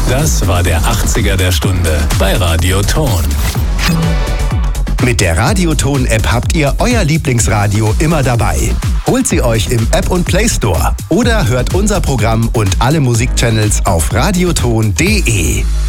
Das war der 80er der Stunde bei Radio Ton. Mit der Radioton-App habt ihr euer Lieblingsradio immer dabei. Holt sie euch im App- und Play Store oder hört unser Programm und alle Musikchannels auf radioton.de.